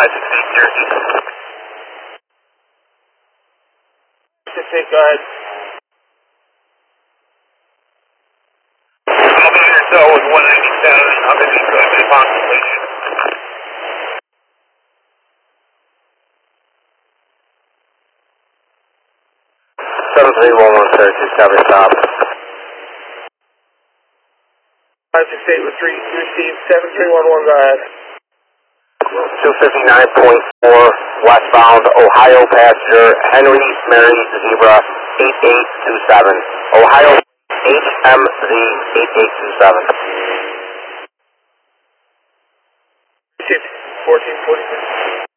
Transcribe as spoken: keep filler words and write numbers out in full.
five six eight Cherokee. six eight, go ahead. Elevator so with one ninety-seven, underneath the constellation. seven three one one Cherokee, Sky stop. five six eight with three, receive seven three one one, go ahead. two fifty-nine point four, westbound, Ohio passenger, Henry Mary Zebra, eight eight two seven. Ohio H M Z eight eight two seven. Receive fourteen forty-six.